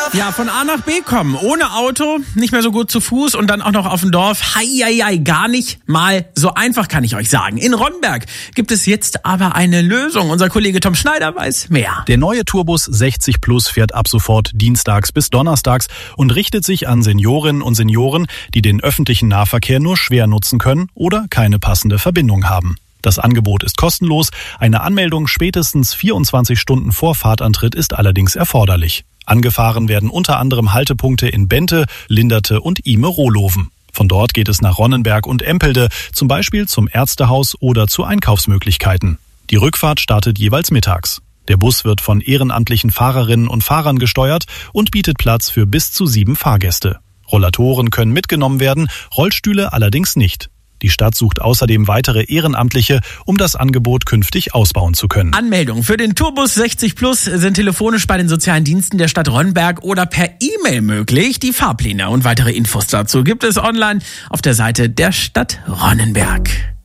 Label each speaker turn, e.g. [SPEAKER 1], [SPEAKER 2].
[SPEAKER 1] Ja, von A nach B kommen, ohne Auto, nicht mehr so gut zu Fuß und dann auch noch auf dem Dorf. Heieiei, gar nicht mal so einfach, kann ich euch sagen. In Ronnenberg gibt es jetzt aber eine Lösung. Unser Kollege Tom Schneider weiß mehr.
[SPEAKER 2] Der neue Tourbus 60 Plus fährt ab sofort dienstags bis donnerstags und richtet sich an Seniorinnen und Senioren, die den öffentlichen Nahverkehr nur schwer nutzen können oder keine passende Verbindung haben. Das Angebot ist kostenlos. Eine Anmeldung spätestens 24 Stunden vor Fahrtantritt ist allerdings erforderlich. Angefahren werden unter anderem Haltepunkte in Bente, Linderte und Ime-Rohloven. Von dort geht es nach Ronnenberg und Empelde, zum Beispiel zum Ärztehaus oder zu Einkaufsmöglichkeiten. Die Rückfahrt startet jeweils mittags. Der Bus wird von ehrenamtlichen Fahrerinnen und Fahrern gesteuert und bietet Platz für bis zu 7 Fahrgäste. Rollatoren können mitgenommen werden, Rollstühle allerdings nicht. Die Stadt sucht außerdem weitere Ehrenamtliche, um das Angebot künftig ausbauen zu können.
[SPEAKER 1] Anmeldungen für den Tourbus 60 Plus sind telefonisch bei den sozialen Diensten der Stadt Ronnenberg oder per E-Mail möglich. Die Fahrpläne und weitere Infos dazu gibt es online auf der Seite der Stadt Ronnenberg.